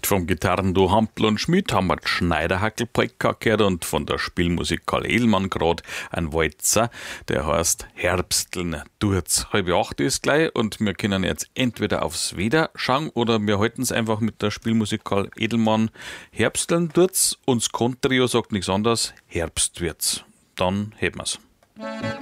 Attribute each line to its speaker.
Speaker 1: Vom Gitarrenduo Hampl und Schmidt haben wir die Schneiderhackel-Polka gehört und von der Spielmusik Karl Edelmann gerade ein Walzer, der heißt Herbsteln tut's. 7:30 ist gleich und wir können jetzt entweder aufs Wetter schauen oder wir halten es einfach mit der Spielmusik Karl Edelmann. Herbsteln tut's und das Kontrio sagt nichts anderes, Herbst wird's. Dann heben wir's.